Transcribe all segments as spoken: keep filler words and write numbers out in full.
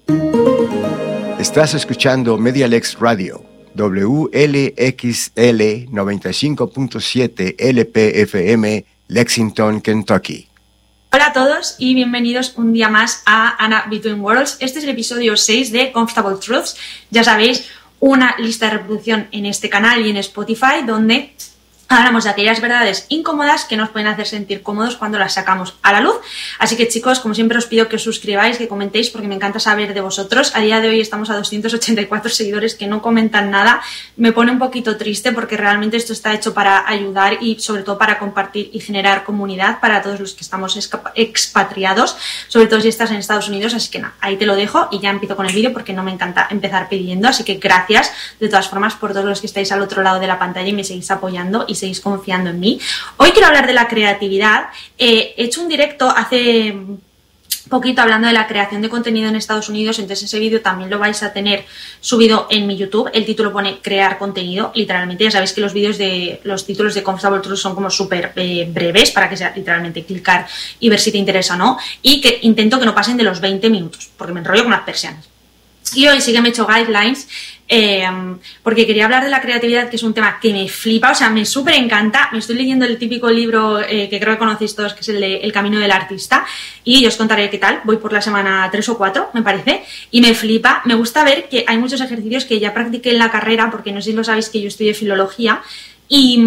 Estás escuchando Medialex Radio, W L X L noventa y cinco punto siete L P F M, Lexington, Kentucky. Hola a todos y bienvenidos un día más a Anna Between Worlds. Este es el episodio seis de Comfortable Truths. Ya sabéis, una lista de reproducción en este canal y en Spotify donde hablamos de aquellas verdades incómodas que nos pueden hacer sentir cómodos cuando las sacamos a la luz. Así que, chicos, como siempre os pido que os suscribáis, que comentéis, porque me encanta saber de vosotros. A día de hoy estamos a doscientos ochenta y cuatro seguidores que no comentan nada. Me pone un poquito triste porque realmente esto está hecho para ayudar y sobre todo para compartir y generar comunidad para todos los que estamos expatriados, sobre todo si estás en Estados Unidos. Así que nada, ahí te lo dejo y ya empiezo con el vídeo porque no me encanta empezar pidiendo. Así que gracias de todas formas por todos los que estáis al otro lado de la pantalla y me seguís apoyando y seguís confiando en mí. Hoy quiero hablar de la creatividad. Eh, he hecho un directo hace poquito hablando de la creación de contenido en Estados Unidos, entonces ese vídeo también lo vais a tener subido en mi YouTube. El título pone crear contenido, literalmente. Ya sabéis que los vídeos de los títulos de Comfortable Truths son como súper eh, breves para que sea literalmente clicar y ver si te interesa o no, y que intento que no pasen de los veinte minutos porque me enrollo con las persianas. Y hoy sí que me he hecho guidelines eh, porque quería hablar de la creatividad, que es un tema que me flipa, o sea, me súper encanta. Me estoy leyendo el típico libro eh, que creo que conocéis todos, que es el de El camino del artista, y yo os contaré qué tal. Voy por la semana tres o cuatro, me parece, y me flipa. Me gusta ver que hay muchos ejercicios que ya practiqué en la carrera, porque no sé si lo sabéis que yo estudié filología, y...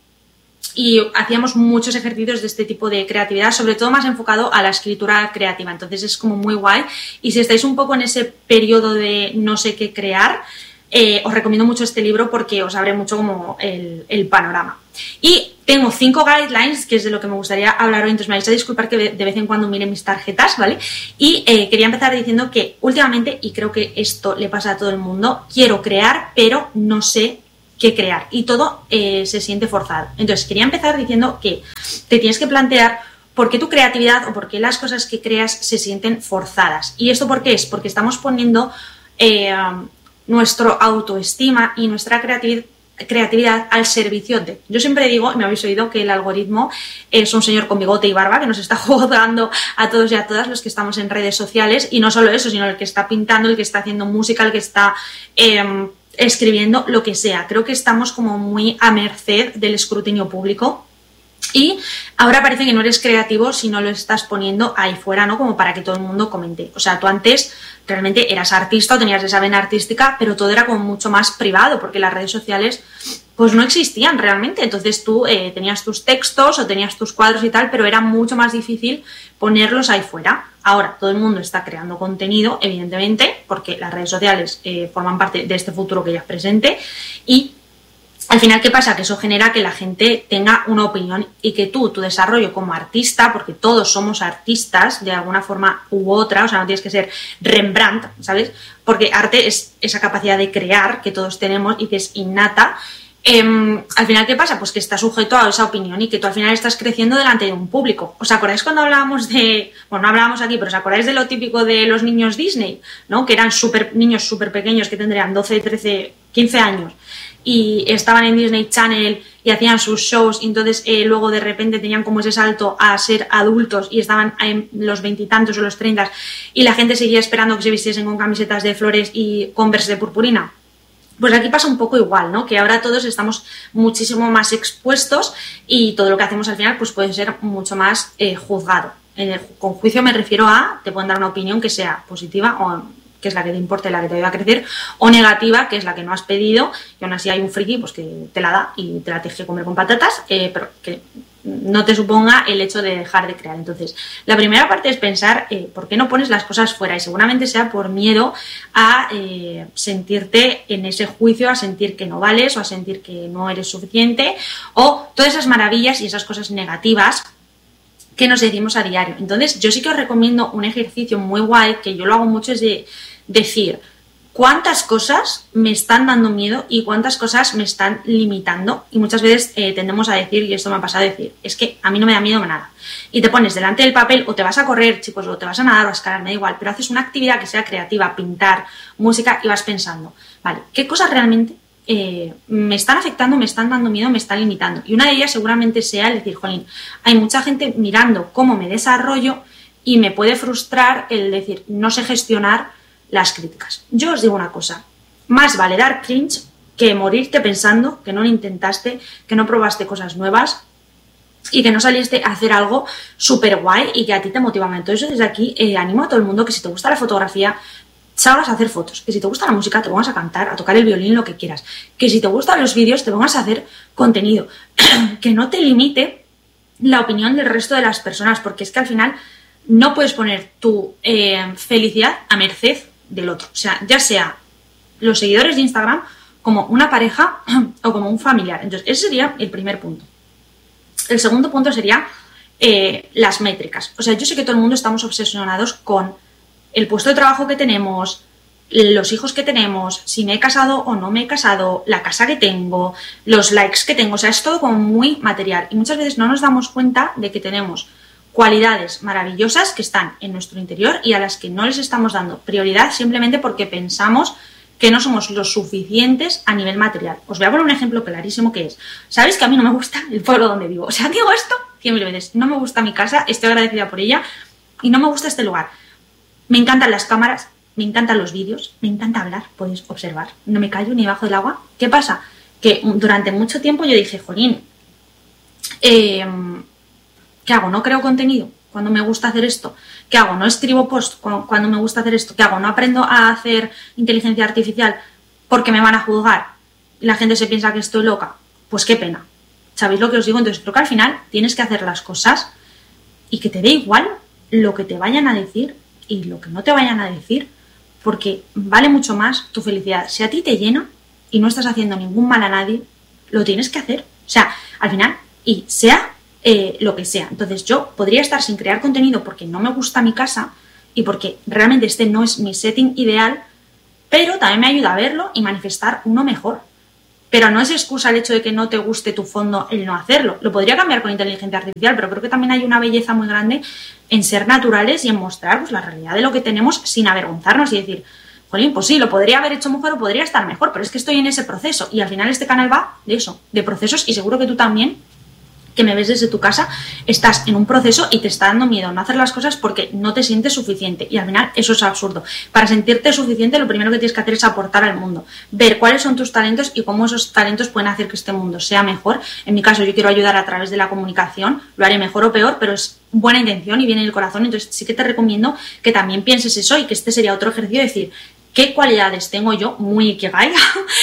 y hacíamos muchos ejercicios de este tipo de creatividad, sobre todo más enfocado a la escritura creativa, entonces es como muy guay. Y si estáis un poco en ese periodo de no sé qué crear, eh, os recomiendo mucho este libro porque os abre mucho como el, el panorama. Y tengo cinco guidelines, que es de lo que me gustaría hablar hoy, entonces me vais a disculpar que de vez en cuando mire mis tarjetas, ¿vale? Y eh, quería empezar diciendo que últimamente, y creo que esto le pasa a todo el mundo, quiero crear, pero no sé que crear, y todo eh, se siente forzado. Entonces quería empezar diciendo que te tienes que plantear por qué tu creatividad o por qué las cosas que creas se sienten forzadas. ¿Y esto por qué es? Porque estamos poniendo eh, nuestra autoestima y nuestra creatividad creatividad al servicio de... Yo siempre digo, y me habéis oído, que el algoritmo es un señor con bigote y barba que nos está juzgando a todos y a todas los que estamos en redes sociales, y no solo eso, sino el que está pintando, el que está haciendo música, el que está eh, escribiendo, lo que sea. Creo que estamos como muy a merced del escrutinio público. Y ahora parece que no eres creativo si no lo estás poniendo ahí fuera, ¿no? Como para que todo el mundo comente. O sea, tú antes realmente eras artista o tenías esa vena artística, pero todo era como mucho más privado, porque las redes sociales pues no existían realmente. Entonces tú eh, tenías tus textos o tenías tus cuadros y tal, pero era mucho más difícil ponerlos ahí fuera. Ahora todo el mundo está creando contenido, evidentemente, porque las redes sociales eh, forman parte de este futuro que ya es presente, y al final, ¿qué pasa? Que eso genera que la gente tenga una opinión y que tú, tu desarrollo como artista, porque todos somos artistas de alguna forma u otra, o sea, no tienes que ser Rembrandt, ¿sabes? Porque arte es esa capacidad de crear que todos tenemos y que es innata. Eh, al final, ¿qué pasa? Pues que está sujeto a esa opinión y que tú al final estás creciendo delante de un público. ¿Os acordáis cuando hablábamos de... Bueno, no hablábamos aquí, pero ¿os acordáis de lo típico de los niños Disney? ¿No? Que eran super, niños súper pequeños que tendrían doce, trece, quince años y estaban en Disney Channel y hacían sus shows, y entonces eh, luego de repente tenían como ese salto a ser adultos y estaban en los veintitantos o los treinta y la gente seguía esperando que se vistiesen con camisetas de flores y Converse de purpurina. Pues aquí pasa un poco igual, ¿no? Que ahora todos estamos muchísimo más expuestos y todo lo que hacemos al final pues puede ser mucho más eh, juzgado. En el, con juicio me refiero a, te pueden dar una opinión que sea positiva o que es la que te importe, la que te ayuda a crecer, o negativa, que es la que no has pedido, y aún así hay un friki pues que te la da y te la tienes que comer con patatas, eh, pero que no te suponga el hecho de dejar de crear. Entonces, la primera parte es pensar eh, por qué no pones las cosas fuera, y seguramente sea por miedo a eh, sentirte en ese juicio, a sentir que no vales o a sentir que no eres suficiente, o todas esas maravillas y esas cosas negativas que nos decimos a diario. Entonces, yo sí que os recomiendo un ejercicio muy guay, que yo lo hago mucho, es de decir cuántas cosas me están dando miedo y cuántas cosas me están limitando. Y muchas veces eh, tendemos a decir, y esto me ha pasado a decir, es que a mí no me da miedo nada. Y te pones delante del papel, o te vas a correr, chicos, o te vas a nadar o a escalar, me da igual, pero haces una actividad que sea creativa, pintar, música, y vas pensando, vale, ¿qué cosas realmente eh, me están afectando, me están dando miedo, me están limitando? Y una de ellas seguramente sea el decir, jolín, hay mucha gente mirando cómo me desarrollo y me puede frustrar el decir, no sé gestionar las críticas. Yo os digo una cosa, más vale dar cringe que morirte pensando que no lo intentaste, que no probaste cosas nuevas y que no saliste a hacer algo súper guay y que a ti te motiva. Entonces, desde aquí eh, animo a todo el mundo que si te gusta la fotografía, salgas a hacer fotos, que si te gusta la música, te pongas a cantar, a tocar el violín, lo que quieras, que si te gustan los vídeos, te pongas a hacer contenido, que no te limite la opinión del resto de las personas, porque es que al final no puedes poner tu eh, felicidad a merced del otro, o sea, ya sea los seguidores de Instagram como una pareja o como un familiar. Entonces, ese sería el primer punto. El segundo punto sería eh, las métricas. O sea, yo sé que todo el mundo estamos obsesionados con el puesto de trabajo que tenemos, los hijos que tenemos, si me he casado o no me he casado, la casa que tengo, los likes que tengo. O sea, es todo como muy material. Y muchas veces no nos damos cuenta de que tenemos cualidades maravillosas que están en nuestro interior y a las que no les estamos dando prioridad simplemente porque pensamos que no somos lo suficientes a nivel material. Os voy a poner un ejemplo clarísimo que es, ¿sabéis que a mí no me gusta el pueblo donde vivo? O sea, digo esto cien mil veces, no me gusta mi casa, estoy agradecida por ella y no me gusta este lugar. Me encantan las cámaras, me encantan los vídeos, me encanta hablar, podéis observar, no me callo ni debajo del agua. ¿Qué pasa? Que durante mucho tiempo yo dije, jolín, eh, ¿qué hago? ¿No creo contenido cuando me gusta hacer esto? ¿Qué hago? ¿No escribo post cuando me gusta hacer esto? ¿Qué hago? ¿No aprendo a hacer inteligencia artificial porque me van a juzgar y la gente se piensa que estoy loca? Pues qué pena. ¿Sabéis lo que os digo? Entonces creo que al final tienes que hacer las cosas y que te dé igual lo que te vayan a decir y lo que no te vayan a decir, porque vale mucho más tu felicidad. Si a ti te llena y no estás haciendo ningún mal a nadie, lo tienes que hacer. O sea, al final, y sea Eh, lo que sea. Entonces yo podría estar sin crear contenido porque no me gusta mi casa y porque realmente este no es mi setting ideal, pero también me ayuda a verlo y manifestar uno mejor. Pero no es excusa el hecho de que no te guste tu fondo el no hacerlo. Lo podría cambiar con inteligencia artificial, pero creo que también hay una belleza muy grande en ser naturales y en mostrar pues, la realidad de lo que tenemos sin avergonzarnos y decir, jolín, pues sí, lo podría haber hecho mejor o podría estar mejor, pero es que estoy en ese proceso y al final este canal va de eso, de procesos, y seguro que tú también, que me ves desde tu casa, estás en un proceso y te está dando miedo no hacer las cosas porque no te sientes suficiente y al final eso es absurdo. Para sentirte suficiente lo primero que tienes que hacer es aportar al mundo, ver cuáles son tus talentos y cómo esos talentos pueden hacer que este mundo sea mejor. En mi caso yo quiero ayudar a través de la comunicación, lo haré mejor o peor, pero es buena intención y viene del corazón, entonces sí que te recomiendo que también pienses eso y que este sería otro ejercicio de decir, ¿qué cualidades tengo yo muy ikigai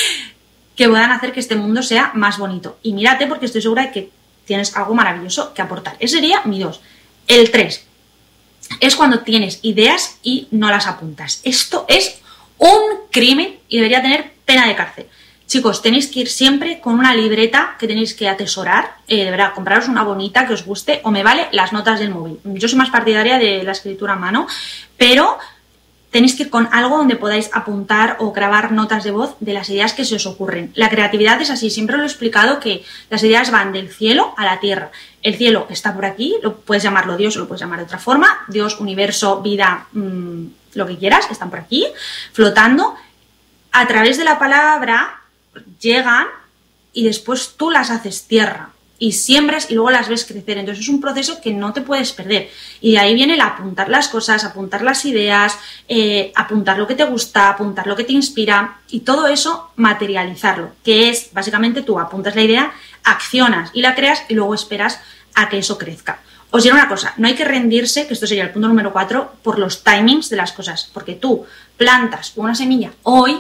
que puedan hacer que este mundo sea más bonito? Y mírate porque estoy segura de que tienes algo maravilloso que aportar. Ese sería mi dos. El tres es cuando tienes ideas y no las apuntas. Esto es un crimen y debería tener pena de cárcel. Chicos, tenéis que ir siempre con una libreta que tenéis que atesorar. Eh, de verdad, compraros una bonita que os guste o me vale las notas del móvil. Yo soy más partidaria de la escritura a mano, pero tenéis que ir con algo donde podáis apuntar o grabar notas de voz de las ideas que se os ocurren. La creatividad es así, siempre lo he explicado que las ideas van del cielo a la tierra. El cielo está por aquí, lo puedes llamarlo Dios o lo puedes llamar de otra forma. Dios, universo, vida, mmm, lo que quieras, están por aquí, flotando. A través de la palabra llegan y después tú las haces tierra. Y siembras y luego las ves crecer. Entonces es un proceso que no te puedes perder. Y de ahí viene el apuntar las cosas, apuntar las ideas, eh, apuntar lo que te gusta, apuntar lo que te inspira y todo eso materializarlo, que es básicamente tú apuntas la idea, accionas y la creas y luego esperas a que eso crezca. Os diré una cosa, no hay que rendirse, que esto sería el punto número cuatro, por los timings de las cosas, porque tú plantas una semilla hoy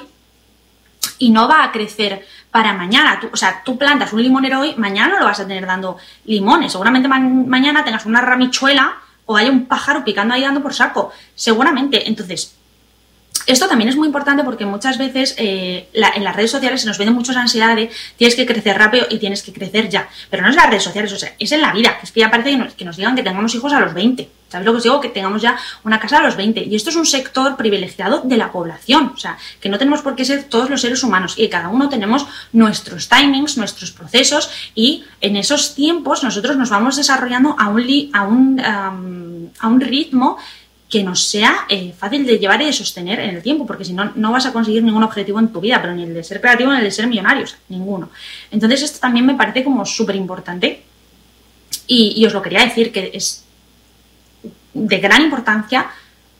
y no va a crecer para mañana. Tú, o sea, tú plantas un limonero hoy, mañana no lo vas a tener dando limones. Seguramente ma mañana tengas una ramichuela o haya un pájaro picando ahí dando por saco. Seguramente. Entonces, esto también es muy importante porque muchas veces eh, la, en las redes sociales se nos vende mucho esa ansiedad de tienes que crecer rápido y tienes que crecer ya. Pero no es las redes sociales, o sea, es en la vida. Que es que ya parece que nos, que nos digan que tengamos hijos a los veinte. ¿Sabes lo que os digo? Que tengamos ya una casa a los veinte. Y esto es un sector privilegiado de la población. O sea, que no tenemos por qué ser todos los seres humanos. Y cada uno tenemos nuestros timings, nuestros procesos. Y en esos tiempos nosotros nos vamos desarrollando a un, li a un, um, a un ritmo que nos sea eh, fácil de llevar y de sostener en el tiempo. Porque si no, no vas a conseguir ningún objetivo en tu vida. Pero ni el de ser creativo ni el de ser millonario. O sea, ninguno. Entonces esto también me parece como súper importante. Y, y os lo quería decir que es de gran importancia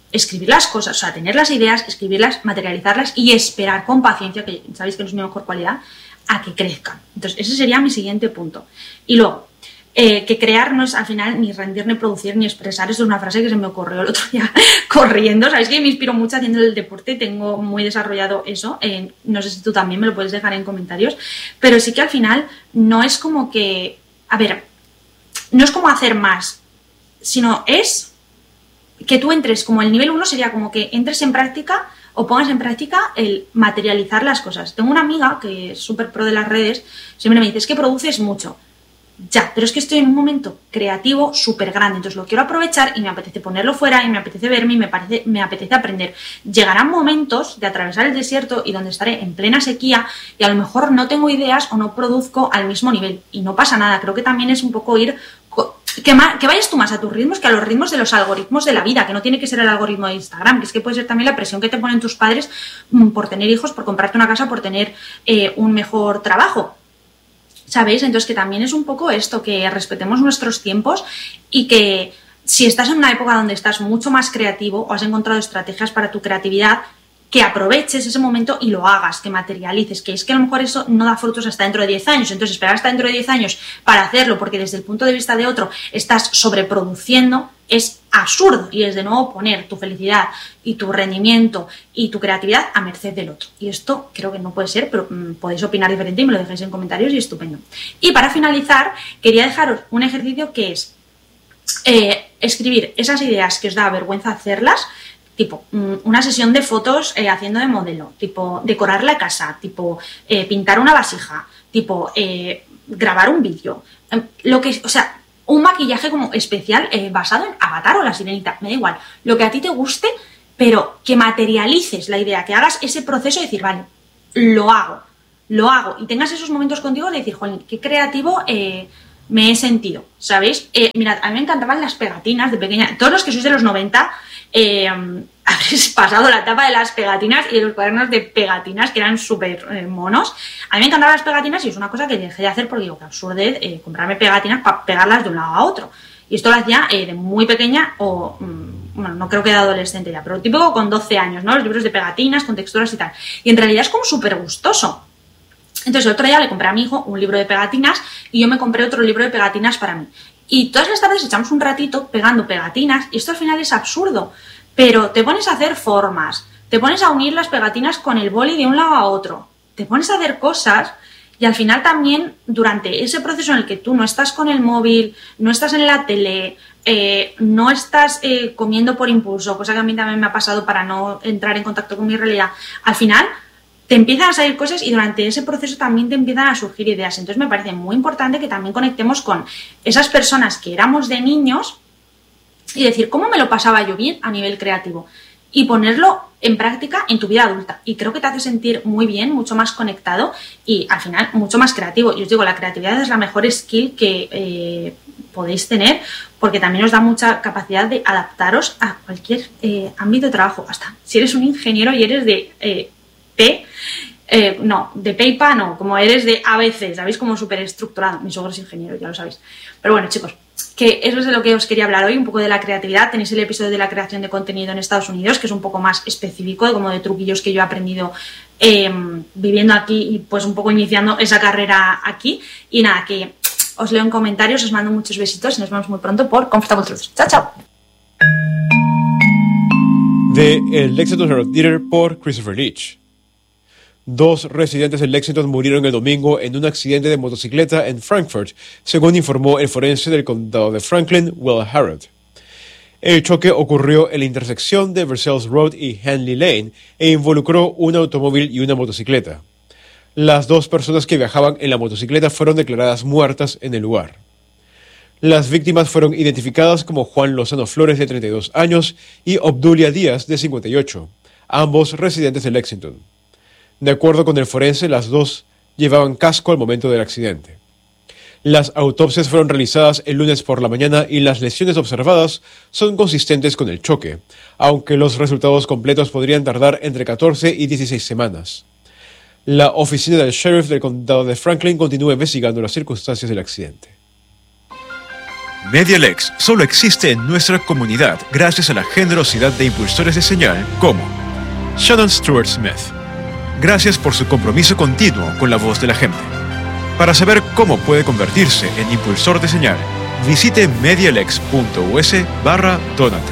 escribir las cosas, o sea, tener las ideas, escribirlas, materializarlas y esperar con paciencia, que sabéis que no es mi mejor cualidad, a que crezcan. Entonces, ese sería mi siguiente punto. Y luego, eh, que crear no es al final ni rendir, ni producir, ni expresar. Esto es una frase que se me ocurrió el otro día corriendo. Sabéis que me inspiro mucho haciendo el deporte, tengo muy desarrollado eso. Eh, no sé si tú también, me lo puedes dejar en comentarios. Pero sí que al final no es como que... A ver, no es como hacer más, sino es que tú entres como el nivel uno sería como que entres en práctica o pongas en práctica el materializar las cosas. Tengo una amiga que es súper pro de las redes, siempre me dice, es que produces mucho. Ya, pero es que estoy en un momento creativo súper grande, entonces lo quiero aprovechar y me apetece ponerlo fuera y me apetece verme y me, parece, me apetece aprender. Llegarán momentos de atravesar el desierto y donde estaré en plena sequía y a lo mejor no tengo ideas o no produzco al mismo nivel y no pasa nada. Creo que también es un poco ir... Que, más, que vayas tú más a tus ritmos que a los ritmos de los algoritmos de la vida, que no tiene que ser el algoritmo de Instagram, que es que puede ser también la presión que te ponen tus padres mmm, por tener hijos, por comprarte una casa, por tener eh, un mejor trabajo. ¿Sabéis? Entonces que también es un poco esto, que respetemos nuestros tiempos y que si estás en una época donde estás mucho más creativo o has encontrado estrategias para tu creatividad, que aproveches ese momento y lo hagas, que materialices, que es que a lo mejor eso no da frutos hasta dentro de diez años, entonces esperar hasta dentro de diez años para hacerlo porque desde el punto de vista de otro estás sobreproduciendo es absurdo y es de nuevo poner tu felicidad y tu rendimiento y tu creatividad a merced del otro. Y esto creo que no puede ser, pero mmm, podéis opinar diferente y me lo dejáis en comentarios y estupendo. Y para finalizar, quería dejaros un ejercicio que es eh, escribir esas ideas que os da vergüenza hacerlas, tipo una sesión de fotos eh, haciendo de modelo, tipo decorar la casa, tipo eh, pintar una vasija, tipo eh, grabar un vídeo, eh, lo que, o sea, un maquillaje como especial eh, basado en Avatar o La Sirenita, me da igual, lo que a ti te guste, pero que materialices la idea, que hagas ese proceso de decir, vale, lo hago, lo hago, y tengas esos momentos contigo de decir, joder, qué creativo eh, me he sentido, ¿sabéis? Eh, mirad, a mí me encantaban las pegatinas de pequeña, todos los que sois de los noventa, Eh, habréis pasado la etapa de las pegatinas y de los cuadernos de pegatinas que eran súper eh, monos. A mí me encantaban las pegatinas y es una cosa que dejé de hacer porque digo que absurdez eh, comprarme pegatinas para pegarlas de un lado a otro. Y esto lo hacía eh, de muy pequeña o, mmm, bueno, no creo que de adolescente ya, pero típico con doce años, ¿no? Los libros de pegatinas con texturas y tal. Y en realidad es como súper gustoso. Entonces el otro día le compré a mi hijo un libro de pegatinas y yo me compré otro libro de pegatinas para mí. Y todas las tardes echamos un ratito pegando pegatinas y esto al final es absurdo, pero te pones a hacer formas, te pones a unir las pegatinas con el boli de un lado a otro, te pones a hacer cosas y al final también durante ese proceso en el que tú no estás con el móvil, no estás en la tele, eh, no estás eh, comiendo por impulso, cosa que a mí también me ha pasado para no entrar en contacto con mi realidad, al final te empiezan a salir cosas y durante ese proceso también te empiezan a surgir ideas. Entonces me parece muy importante que también conectemos con esas personas que éramos de niños y decir, ¿cómo me lo pasaba yo bien a nivel creativo? Y ponerlo en práctica en tu vida adulta. Y creo que te hace sentir muy bien, mucho más conectado y al final mucho más creativo. Y os digo, la creatividad es la mejor skill que eh, podéis tener porque también os da mucha capacidad de adaptaros a cualquier eh, ámbito de trabajo. Hasta si eres un ingeniero y eres de... Eh, P, eh, no, de P y P A no, como eres de A B C, ¿sabéis? Como súper estructurado. Mi suegro es ingeniero, ya lo sabéis. Pero bueno, chicos, que eso es de lo que os quería hablar hoy, un poco de la creatividad. Tenéis el episodio de la creación de contenido en Estados Unidos, que es un poco más específico, de como de truquillos que yo he aprendido eh, viviendo aquí y pues un poco iniciando esa carrera aquí. Y nada, que os leo en comentarios, os mando muchos besitos y nos vemos muy pronto por Comfortable Truths. ¡Chao, chao! De El Lexington Herald Leader por Christopher Leach. Dos residentes de Lexington murieron el domingo en un accidente de motocicleta en Frankfurt, según informó el forense del condado de Franklin, Will Harrod. El choque ocurrió en la intersección de Versailles Road y Henley Lane e involucró un automóvil y una motocicleta. Las dos personas que viajaban en la motocicleta fueron declaradas muertas en el lugar. Las víctimas fueron identificadas como Juan Lozano Flores, de treinta y dos años, y Obdulia Díaz, de cincuenta y ocho, ambos residentes de Lexington. De acuerdo con el forense, las dos llevaban casco al momento del accidente. Las autopsias fueron realizadas el lunes por la mañana y las lesiones observadas son consistentes con el choque, aunque los resultados completos podrían tardar entre catorce y dieciséis semanas. La oficina del sheriff del condado de Franklin continúa investigando las circunstancias del accidente. MediaLex solo existe en nuestra comunidad gracias a la generosidad de impulsores de señal como Shannon Stewart Smith. Gracias por su compromiso continuo con la voz de la gente. Para saber cómo puede convertirse en impulsor de señal, visite medialex.us barra donate.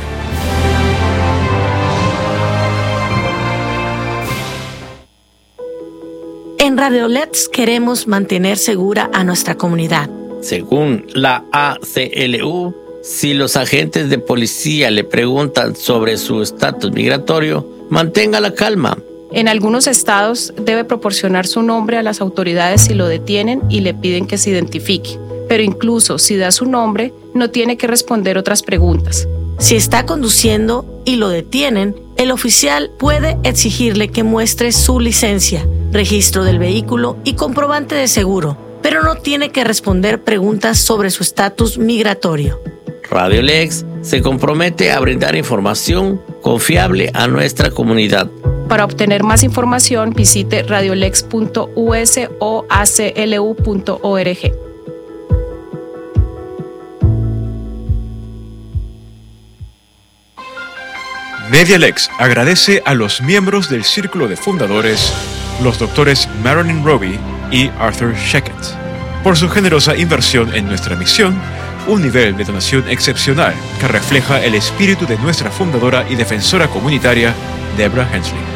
En Radio L E X queremos mantener segura a nuestra comunidad. Según la A C L U, si los agentes de policía le preguntan sobre su estatus migratorio, mantenga la calma. En algunos estados debe proporcionar su nombre a las autoridades si lo detienen y le piden que se identifique. Pero incluso si da su nombre, no tiene que responder otras preguntas. Si está conduciendo y lo detienen, el oficial puede exigirle que muestre su licencia, registro del vehículo y comprobante de seguro, pero no tiene que responder preguntas sobre su estatus migratorio. Radio L E X se compromete a brindar información confiable a nuestra comunidad. Para obtener más información, visite radiolex punto u s o a c l u punto org. MediaLex agradece a los miembros del Círculo de Fundadores, los doctores Marilyn Roby y Arthur Sheckett, por su generosa inversión en nuestra misión, un nivel de donación excepcional que refleja el espíritu de nuestra fundadora y defensora comunitaria, Deborah Hensley.